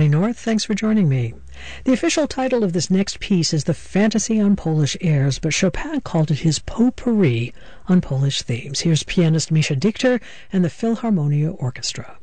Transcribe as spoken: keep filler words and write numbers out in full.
Patty North. Thanks for joining me. The official title of this next piece is The Fantasy on Polish Airs, but Chopin called it his potpourri on Polish themes. Here's pianist Misha Dichter and the Philharmonia Orchestra.